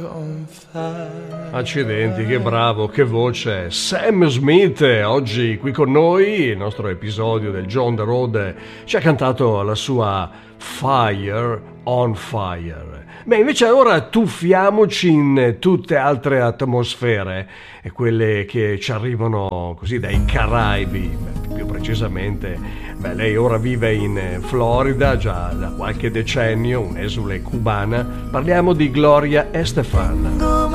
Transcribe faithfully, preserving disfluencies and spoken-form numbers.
Accidenti, che bravo, che voce. Sam Smith, oggi qui con noi, il nostro episodio del John the Road, ci ha cantato la sua Fire on Fire. Beh, invece ora tuffiamoci in tutte altre atmosfere, e quelle che ci arrivano così dai Caraibi, beh, più precisamente. Beh, lei ora vive in Florida già da qualche decennio, un'esule cubana. Parliamo di Gloria Estefan.